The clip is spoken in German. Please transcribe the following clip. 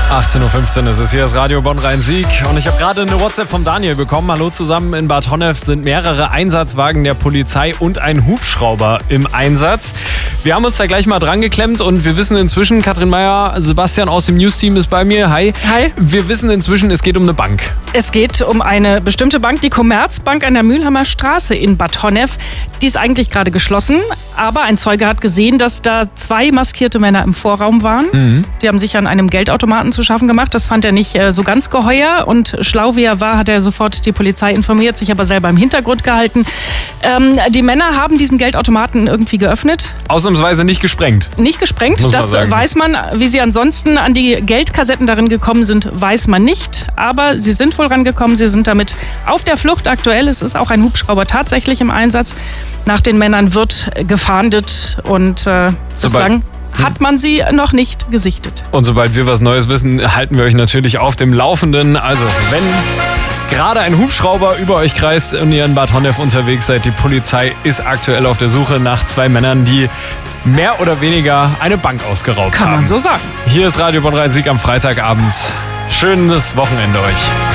18.15 Uhr ist es hier, das Radio Bonn-Rhein-Sieg. Und ich habe gerade eine WhatsApp vom Daniel bekommen. Hallo zusammen, in Bad Honnef sind mehrere Einsatzwagen der Polizei und ein Hubschrauber im Einsatz. Wir haben uns da gleich mal dran geklemmt und wir wissen inzwischen, Katrin Meyer, Sebastian aus dem News-Team ist bei mir. Hi. Hi. Wir wissen inzwischen, es geht um eine Bank. Es geht um eine bestimmte Bank, die Commerzbank an der Mühlheimer Straße in Bad Honnef. Die ist eigentlich gerade geschlossen, aber ein Zeuge hat gesehen, dass da zwei maskierte Männer im Vorraum waren. Die haben sich an einem Geldautomaten zu schaffen gemacht. Das fand er nicht so ganz geheuer und schlau wie er war, hat er sofort die Polizei informiert, sich aber selber im Hintergrund gehalten. Die Männer haben diesen Geldautomaten irgendwie geöffnet. Ausnahmsweise nicht gesprengt. Nicht gesprengt, das weiß man. Wie sie ansonsten an die Geldkassetten darin gekommen sind, weiß man nicht. Aber sie sind wohl rangekommen, sie sind damit auf der Flucht aktuell. Es ist auch ein Hubschrauber tatsächlich im Einsatz. Nach den Männern wird gefahndet und bislang hat man sie noch nicht gesichtet. Und sobald wir was Neues wissen, halten wir euch natürlich auf dem Laufenden. Also, wenn gerade ein Hubschrauber über euch kreist und ihr in Bad Honnef unterwegs seid, die Polizei ist aktuell auf der Suche nach zwei Männern, die mehr oder weniger eine Bank ausgeraubt haben. Kann man so sagen. Hier ist Radio Bonn-Rhein-Sieg am Freitagabend. Schönes Wochenende euch.